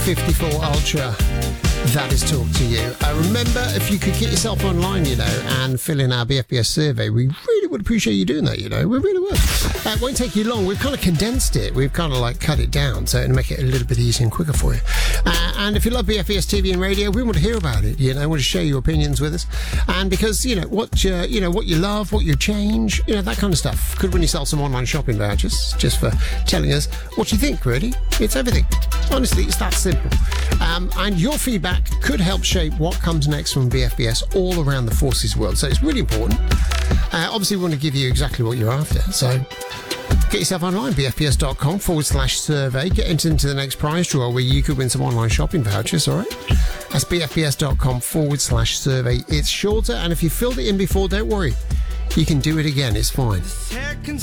54 Ultra. That is Talk to You. Remember, if you could get yourself online, and fill in our BFBS survey, we really would appreciate you doing that, We really would. It won't take you long. We've kind of condensed it. We've kind of cut it down so it'll make it a little bit easier and quicker for you. And if you love BFBS TV and radio, we want to hear about it, We want to share your opinions with us. And because, what you love, what you change, that kind of stuff. Could win yourself some online shopping vouchers just for telling us what you think, really. It's everything. Honestly, it's that simple. And your feedback could help shape what comes next from BFBS all around the Forces world. So it's really important. Obviously, we want to give you exactly what you're after. So get yourself online, bfbs.com/survey. Get into the next prize draw where you could win some online shopping vouchers, all right? That's bfbs.com/survey. It's shorter, and if you filled it in before, don't worry. You can do it again. It's fine.